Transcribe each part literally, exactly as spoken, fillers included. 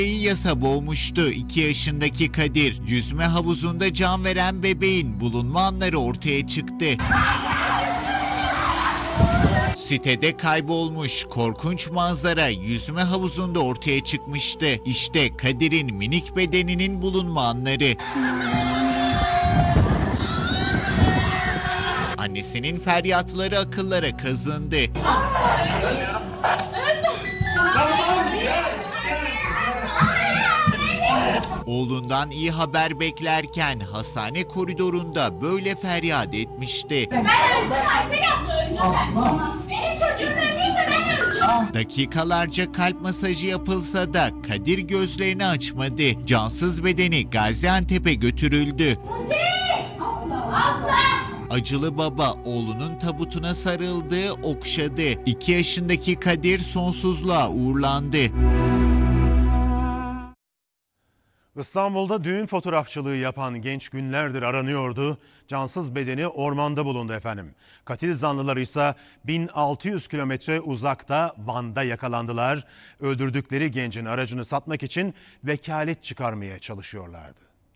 Yasa boğmuştu. iki yaşındaki Kadir, yüzme havuzunda can veren bebeğin bulunma anları ortaya çıktı. Sitede kaybolmuş korkunç manzara yüzme havuzunda ortaya çıkmıştı. İşte Kadir'in minik bedeninin bulunma anları. Annesinin feryatları akıllara kazındı. Oğlundan iyi haber beklerken hastane koridorunda böyle feryat etmişti. Dakikalarca kalp masajı yapılsa da Kadir gözlerini açmadı. Cansız bedeni Gaziantep'e götürüldü. Acılı baba oğlunun tabutuna sarıldı, okşadı. iki yaşındaki Kadir sonsuzluğa uğurlandı. İstanbul'da düğün fotoğrafçılığı yapan genç günlerdir aranıyordu. Cansız bedeni ormanda bulundu efendim. Katil zanlıları ise bin altı yüz kilometre uzakta Van'da yakalandılar. Öldürdükleri gencin aracını satmak için vekalet çıkarmaya çalışıyorlardı.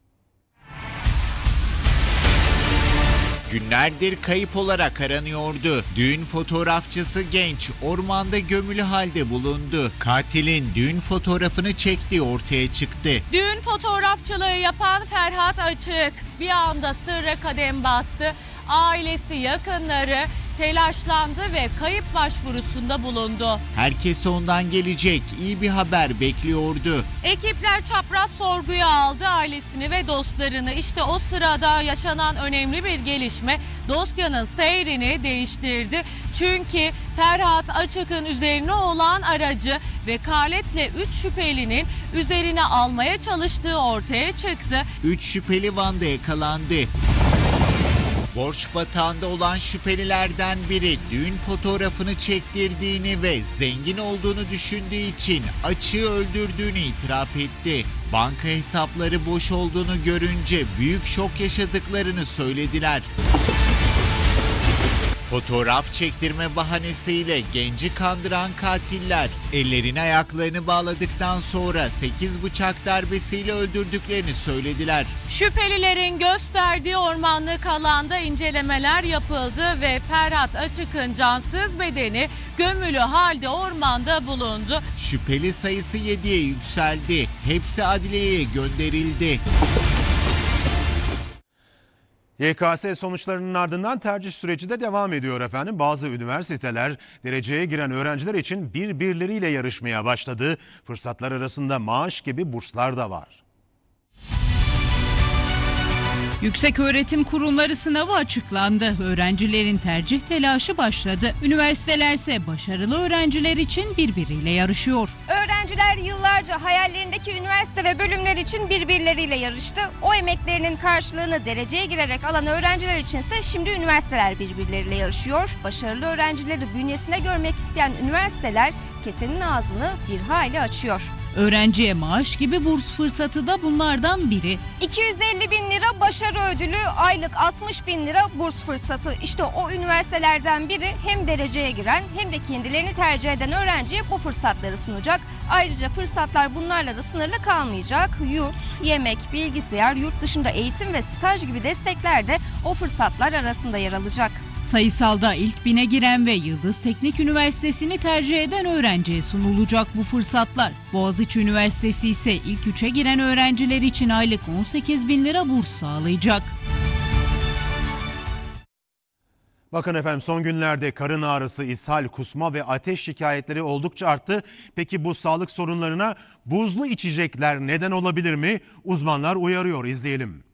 Günlerdir kayıp olarak aranıyordu. Düğün fotoğrafçısı genç ormanda gömülü halde bulundu. Katilin düğün fotoğrafını çektiği ortaya çıktı. Düğün fotoğrafçılığı yapan Ferhat Açık bir anda sırra kadem bastı. Ailesi, yakınları telaşlandı ve kayıp başvurusunda bulundu. Herkes ondan gelecek iyi bir haber bekliyordu. Ekipler çapraz sorguya aldı ailesini ve dostlarını. İşte o sırada yaşanan önemli bir gelişme dosyanın seyrini değiştirdi. Çünkü Ferhat Açık'ın üzerine olan aracı vekaletle üç şüphelinin üzerine almaya çalıştığı ortaya çıktı. üç şüpheli Van'da yakalandı. Borç batağında olan şüphelilerden biri düğün fotoğrafını çektirdiğini ve zengin olduğunu düşündüğü için Açık'ı öldürdüğünü itiraf etti. Banka hesapları boş olduğunu görünce büyük şok yaşadıklarını söylediler. Fotoğraf çektirme bahanesiyle genci kandıran katiller ellerini ayaklarını bağladıktan sonra sekiz bıçak darbesiyle öldürdüklerini söylediler. Şüphelilerin gösterdiği ormanlık alanda incelemeler yapıldı ve Ferhat Açık'ın cansız bedeni gömülü halde ormanda bulundu. Şüpheli sayısı yediye yükseldi. Hepsi adliyeye gönderildi. Y K S sonuçlarının ardından tercih süreci de devam ediyor efendim. Bazı üniversiteler dereceye giren öğrenciler için birbirleriyle yarışmaya başladı. Fırsatlar arasında maaş gibi burslar da var. Yükseköğretim kurumları sınavı açıklandı. Öğrencilerin tercih telaşı başladı. Üniversitelerse başarılı öğrenciler için birbiriyle yarışıyor. Öğrenciler yıllarca hayallerindeki üniversite ve bölümler için birbirleriyle yarıştı. O emeklerinin karşılığını dereceye girerek alan öğrenciler içinse şimdi üniversiteler birbirleriyle yarışıyor. Başarılı öğrencileri bünyesinde görmek isteyen üniversiteler kesenin ağzını bir hayli açıyor. Öğrenciye maaş gibi burs fırsatı da bunlardan biri. iki yüz elli bin lira başarı ödülü, aylık altmış bin lira burs fırsatı. İşte o üniversitelerden biri hem dereceye giren hem de kendilerini tercih eden öğrenciye bu fırsatları sunacak. Ayrıca fırsatlar bunlarla da sınırlı kalmayacak. Yurt, yemek, bilgisayar, yurt dışında eğitim ve staj gibi destekler de o fırsatlar arasında yer alacak. Sayısalda ilk bine giren ve Yıldız Teknik Üniversitesi'ni tercih eden öğrenciye sunulacak bu fırsatlar. Boğaziçi Üniversitesi ise ilk üçe giren öğrenciler için aylık on sekiz bin lira burs sağlayacak. Bakın efendim son günlerde karın ağrısı, ishal, kusma ve ateş şikayetleri oldukça arttı. Peki bu sağlık sorunlarına buzlu içecekler neden olabilir mi? Uzmanlar uyarıyor, izleyelim.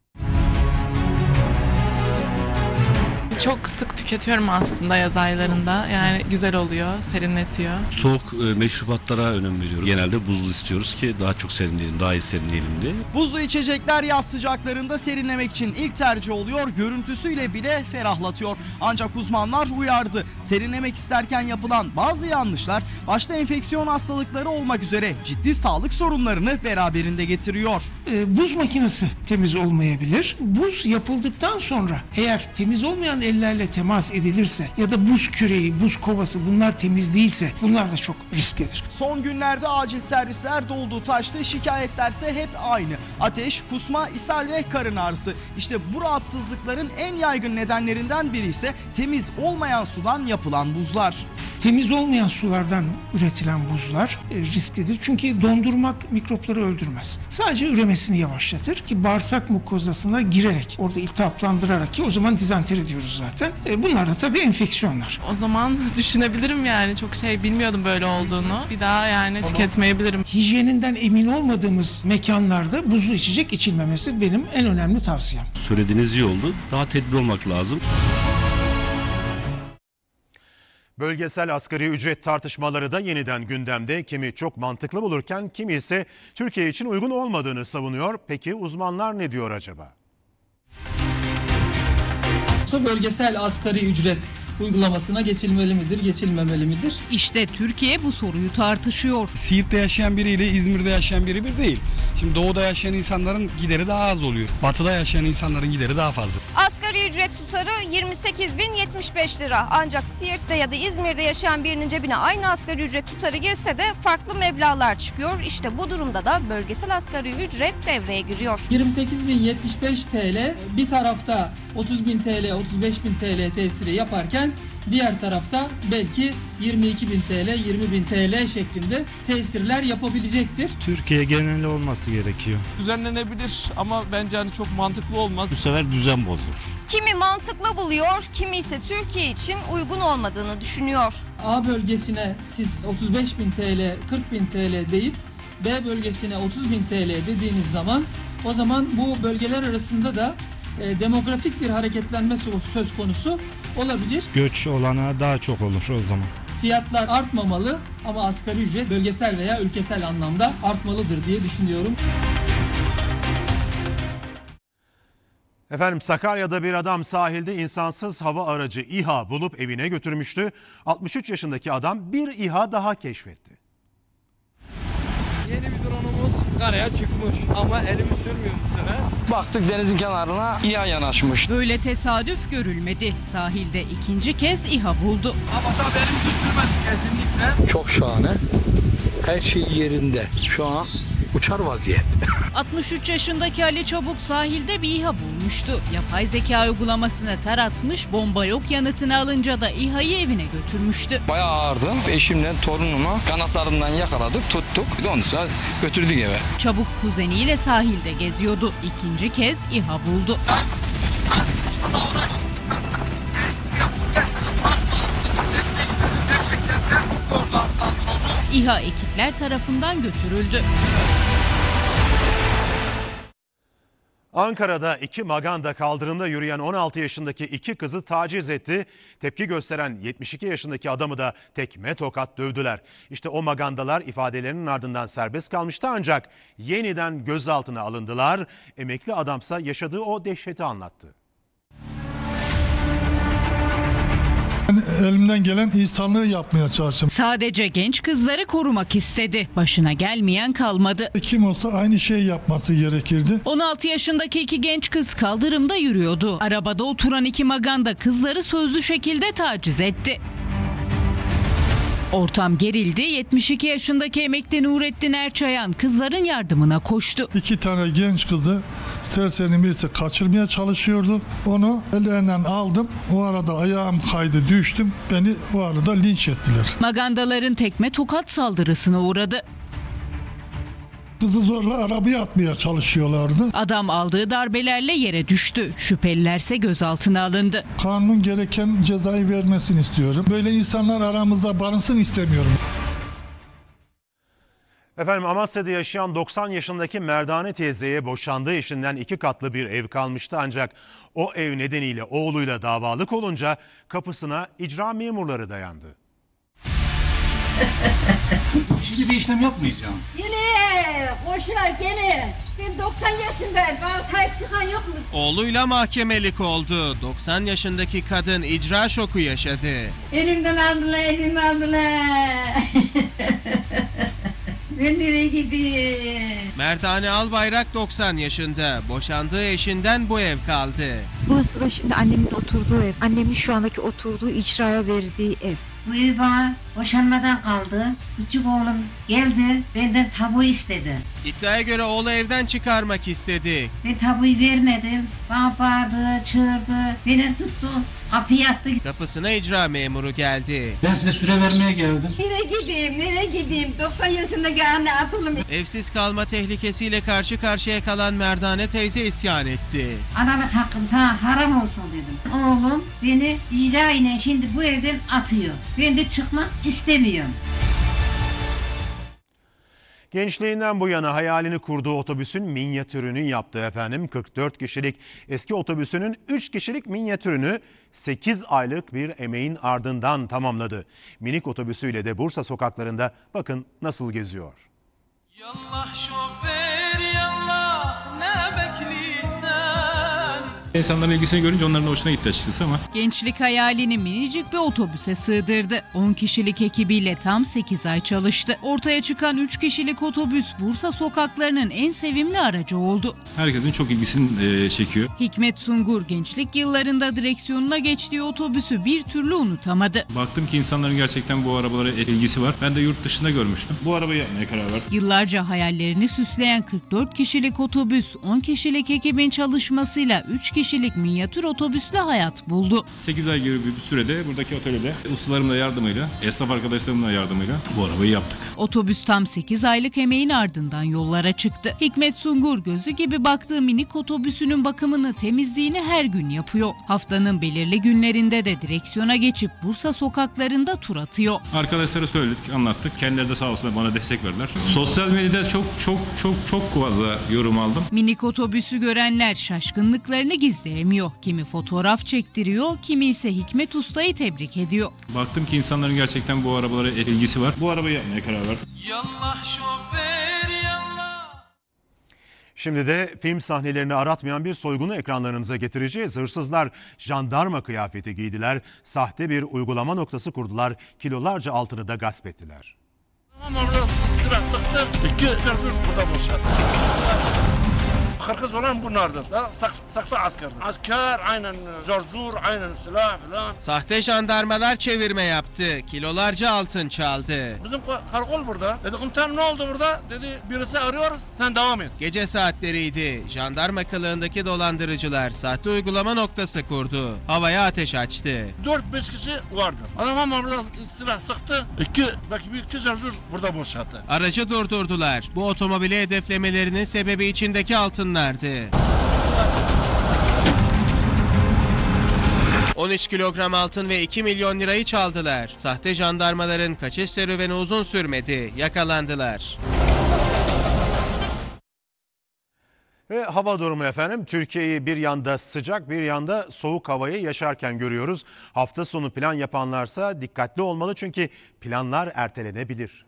Çok sık tüketiyorum aslında yaz aylarında. Yani güzel oluyor, serinletiyor. Soğuk e, meşrubatlara önem veriyoruz. Genelde buzlu istiyoruz ki daha çok serinleyelim, daha iyi serinleyelim diye. Buzlu içecekler yaz sıcaklarında serinlemek için ilk tercih oluyor. Görüntüsüyle bile ferahlatıyor. Ancak uzmanlar uyardı. Serinlemek isterken yapılan bazı yanlışlar başta enfeksiyon hastalıkları olmak üzere ciddi sağlık sorunlarını beraberinde getiriyor. E, buz makinesi temiz olmayabilir. Buz yapıldıktan sonra eğer temiz olmayan ellerle temas edilirse ya da buz küreği, buz kovası bunlar temiz değilse bunlar da çok risklidir. Son günlerde acil servisler doldu taştı, şikayetlerse hep aynı. Ateş, kusma, ishal ve karın ağrısı. İşte bu rahatsızlıkların en yaygın nedenlerinden biri ise temiz olmayan sudan yapılan buzlar. Temiz olmayan sulardan üretilen buzlar e, risklidir. Çünkü dondurmak mikropları öldürmez. Sadece üremesini yavaşlatır ki bağırsak mukozasına girerek, orada iltihaplandırarak ki o zaman dizanteri diyoruz zaten. E, bunlar da tabii enfeksiyonlar. O zaman düşünebilirim yani. Çok şey bilmiyordum böyle olduğunu. Bir daha yani tüketmeyebilirim. Hijyeninden emin olmadığımız mekanlarda buzlu içecek içilmemesi benim en önemli tavsiyem. Söylediğiniz iyi oldu. Daha tedbir olmak lazım. Bölgesel asgari ücret tartışmaları da yeniden gündemde. Kimi çok mantıklı bulurken kimi ise Türkiye için uygun olmadığını savunuyor. Peki uzmanlar ne diyor acaba? Bölgesel asgari ücret uygulamasına geçilmeli midir, geçilmemeli midir? İşte Türkiye bu soruyu tartışıyor. Siirt'te yaşayan biriyle İzmir'de yaşayan biri bir değil. Şimdi doğuda yaşayan insanların gideri daha az oluyor. Batıda yaşayan insanların gideri daha fazla. Asgari ücret tutarı yirmi sekiz bin yetmiş beş lira. Ancak Siirt'te ya da İzmir'de yaşayan birinin cebine aynı asgari ücret tutarı girse de farklı meblağlar çıkıyor. İşte bu durumda da bölgesel asgari ücret devreye giriyor. yirmi sekiz bin yetmiş beş TL bir tarafta otuz bin TL, otuz beş bin TL tesiri yaparken diğer tarafta belki yirmi iki bin TL, yirmi bin TL şeklinde tesirler yapabilecektir. Türkiye geneli olması gerekiyor. Düzenlenebilir ama bence hani çok mantıklı olmaz. Bu sefer düzen bozulur. Kimi mantıklı buluyor, kimi ise Türkiye için uygun olmadığını düşünüyor. A bölgesine siz otuz beş bin TL, kırk bin TL deyip B bölgesine otuz bin TL dediğiniz zaman o zaman bu bölgeler arasında da e, demografik bir hareketlenme söz konusu olabilir. Göç olana daha çok olur o zaman. Fiyatlar artmamalı ama asgari ücret bölgesel veya ülkesel anlamda artmalıdır diye düşünüyorum. Efendim Sakarya'da bir adam sahilde insansız hava aracı İHA bulup evine götürmüştü. altmış üç yaşındaki adam bir İHA daha keşfetti. Yeni bir drone'umuz karaya çıkmış ama elimi sürmüyor bu sefer. Baktık denizin kenarına İHA yanaşmış. Böyle tesadüf görülmedi. Sahilde ikinci kez İHA buldu. Ama tabii elimizi sürmedik kesinlikle. Çok şahane. Her şey yerinde. Şu an uçar vaziyet. altmış üç yaşındaki Ali Çabuk sahilde bir İHA bulmuştu. Yapay zeka uygulamasını taratmış, bomba yok yanıtını alınca da İHA'yı evine götürmüştü. Bayağı ağırdı. Eşimle torunumu kanatlarından yakaladık, tuttuk. Bir de onu sonra götürdük eve. Çabuk kuzeniyle sahilde geziyordu. İkinci kez İHA buldu. İHA ekipler tarafından götürüldü. Ankara'da iki maganda kaldırımda yürüyen on altı yaşındaki iki kızı taciz etti. Tepki gösteren yetmiş iki yaşındaki adamı da tekme tokat dövdüler. İşte o magandalar ifadelerinin ardından serbest kalmıştı ancak yeniden gözaltına alındılar. Emekli adamsa yaşadığı o dehşeti anlattı. Elimden gelen insanlığı yapmaya çalıştım. Sadece genç kızları korumak istedi. Başına gelmeyen kalmadı. Kim olsa aynı şeyi yapması gerekirdi. on altı yaşındaki iki genç kız kaldırımda yürüyordu. Arabada oturan iki maganda kızları sözlü şekilde taciz etti. Ortam gerildi. yetmiş iki yaşındaki emekli Nurettin Erçayan kızların yardımına koştu. İki tane genç kızı serserinin birisi kaçırmaya çalışıyordu. Onu ellerinden aldım. O arada ayağım kaydı, düştüm. Beni o arada linç ettiler. Magandaların tekme tokat saldırısına uğradı. Kızı zorla arabaya atmaya çalışıyorlardı. Adam aldığı darbelerle yere düştü. Şüphelilerse gözaltına alındı. Kanunun gereken cezayı vermesini istiyorum. Böyle insanlar aramızda barınsın istemiyorum. Efendim Amasya'da yaşayan doksan yaşındaki Merdane teyzeye boşandığı eşinden iki katlı bir ev kalmıştı. Ancak o ev nedeniyle oğluyla davalık olunca kapısına icra memurları dayandı. Şimdi bir işlem yapmayacağım. Gene boşuna gene. Ben doksan yaşındayım. Bana sahip çıkan yok mu? Oğluyla mahkemelik oldu. doksan yaşındaki kadın icra şoku yaşadı. Elimden aldılar, elimden aldılar. Ben nereye gideyim? Merdane Albayrak doksan yaşında. Boşandığı eşinden bu ev kaldı. Burası da şimdi annemin oturduğu ev. Annemin şu andaki oturduğu icraya verdiği ev. Bu ev bana boşanmadan kaldı. Küçük oğlum geldi, benden tabu istedi. İddiaya göre oğlu evden çıkarmak istedi. Ben tabuyu vermedim. Bana bağırdı, çığırdı, beni tuttu, kapıyı attı. Kapısına icra memuru geldi. Ben size süre vermeye geldim. Nereye gideyim, nereye gideyim? doksan yaşındaki anne atılım. Evsiz kalma tehlikesiyle karşı karşıya kalan Merdane teyze isyan etti. Analık hakkım sana haram olsun dedim. Oğlum beni icra ile şimdi bu evden atıyor. Ben de çıkmak istemiyorum. Gençliğinden bu yana hayalini kurduğu otobüsün minyatürünü yaptı efendim. kırk dört kişilik eski otobüsünün üç kişilik minyatürünü sekiz aylık bir emeğin ardından tamamladı. Minik otobüsüyle de Bursa sokaklarında bakın nasıl geziyor. Yallah şoför yallah ne bekliysen. İnsanların ilgisini görünce onların da hoşuna gitti açıkçası ama. Gençlik hayalini minicik bir otobüse sığdırdı. on kişilik ekibiyle tam sekiz ay çalıştı. Ortaya çıkan üç kişilik otobüs Bursa sokaklarının en sevimli aracı oldu. Herkesin çok ilgisini çekiyor. Hikmet Sungur gençlik yıllarında direksiyonuna geçtiği otobüsü bir türlü unutamadı. Baktım ki insanların gerçekten bu arabalara ilgisi var. Ben de yurt dışında görmüştüm. Bu arabayı yapmaya karar verdim. Yıllarca hayallerini süsleyen kırk dört kişilik otobüs on kişilik ekibin çalışmasıyla üç kişilik minyatür otobüsle hayat buldu. sekiz ay gibi bir sürede buradaki atölyede ustalarımla yardımıyla, esnaf arkadaşlarımla yardımıyla bu arabayı yaptık. Otobüs tam sekiz aylık emeğin ardından yollara çıktı. Hikmet Sungur gözü gibi baktığı minik otobüsünün bakımını, temizliğini her gün yapıyor. Haftanın belirli günlerinde de direksiyona geçip Bursa sokaklarında tur atıyor. Arkadaşlara söyledik, anlattık. Kendileri de sağ olsunlar bana destek verdiler. Sosyal medyada çok çok çok çok fazla yorum aldım. Minik otobüsü görenler şaşkınlıklarını gizleyemiyor. Kimi fotoğraf çektiriyor, kimi ise Hikmet Usta'yı tebrik ediyor. Baktım ki insanların gerçekten bu arabalara ilgisi var. Bu arabayı yapmaya karar verdim. Yallah şoför yallah. Şimdi de film sahnelerini aratmayan bir soygunu ekranlarınıza getireceğiz. Hırsızlar jandarma kıyafeti giydiler, sahte bir uygulama noktası kurdular, kilolarca altını da gasp ettiler. Tamam orada sıra sıktı, iki çocuk burada boşaldı. Kırkız olan bunlardır. Sakta asker. Asker, aynen jarjur, aynen silah falan. Sahte jandarmalar çevirme yaptı. Kilolarca altın çaldı. Bizim karakol burada. Dedi komutanım ne oldu burada? Dedi birisi arıyoruz, sen devam et. Gece saatleriydi. Jandarma kılığındaki dolandırıcılar sahte uygulama noktası kurdu. Havaya ateş açtı. dört beş kişi vardı. Adam ama burada silah sıktı. İki, belki bir iki jarjur burada boşalttı. Aracı durdurdular. Bu otomobili hedeflemelerinin sebebi içindeki altınlardı. on üç kilogram altın ve iki milyon lirayı çaldılar. Sahte jandarmaların kaçış serüveni uzun sürmedi. Yakalandılar. Ve hava durumu efendim. Türkiye'yi bir yanda sıcak bir yanda soğuk havayı yaşarken görüyoruz. Hafta sonu plan yapanlarsa dikkatli olmalı çünkü planlar ertelenebilir.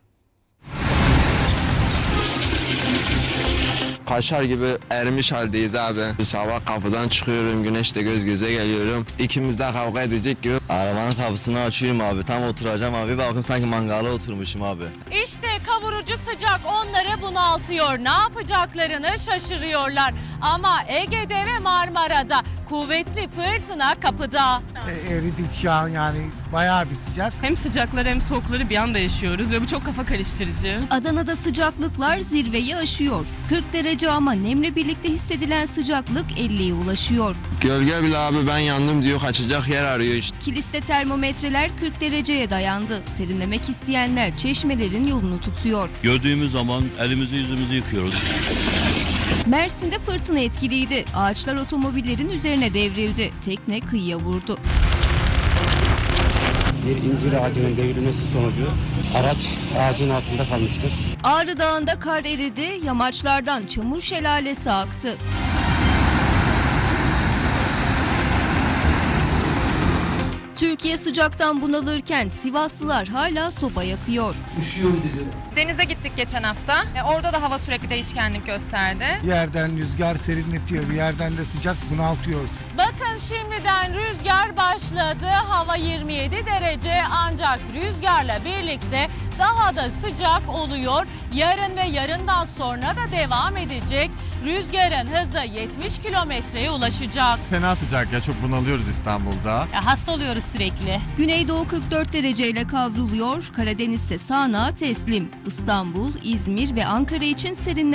Kaşar gibi erimiş haldeyiz abi. Bir sabah kapıdan çıkıyorum, güneşle göz göze geliyorum. İkimiz de kavga edecek gibi. Arabanın kapısını açıyorum abi, tam oturacağım abi. Bakın sanki mangala oturmuşum abi. İşte kavurucu sıcak onları bunaltıyor. Ne yapacaklarını şaşırıyorlar. Ama Ege'de ve Marmara'da kuvvetli fırtına kapıda. E, eridik şu an yani bayağı bir sıcak. Hem sıcakları hem soğukları bir anda yaşıyoruz ve bu çok kafa karıştırıcı. Adana'da sıcaklıklar zirveyi aşıyor. kırk derece ama nemle birlikte hissedilen sıcaklık elliye ulaşıyor. Gölge bile abi ben yandım diyor, kaçacak yer arıyor işte. Kilis'te termometreler kırk dereceye dayandı. Serinlemek isteyenler çeşmelerin yolunu tutuyor. Gördüğümüz zaman elimizi yüzümüzü yıkıyoruz. Mersin'de fırtına etkiliydi. Ağaçlar otomobillerin üzerine devrildi. Tekne kıyıya vurdu. Bir incir ağacının devrilmesi sonucu araç ağacın altında kalmıştır. Ağrı Dağı'nda kar eridi, yamaçlardan çamur şelalesi aktı. Türkiye sıcaktan bunalırken Sivaslılar hala soba yakıyor. Üşüyorum dedim. Denize gittik geçen hafta. E, orada da hava sürekli değişkenlik gösterdi. Bir yerden rüzgar serinletiyor, bir yerden de sıcak bunaltıyor. Bakın şimdiden rüzgar başladı. Hava yirmi yedi derece ancak rüzgarla birlikte daha da sıcak oluyor. Yarın ve yarından sonra da devam edecek. Rüzgarın hızı yetmiş kilometreye ulaşacak. Fena sıcak ya, çok bunalıyoruz İstanbul'da. Ya hasta oluyoruz sürekli. Güneydoğu kırk dört dereceyle kavruluyor. Karadeniz'de sağanağa teslim. İstanbul, İzmir ve Ankara için serinleme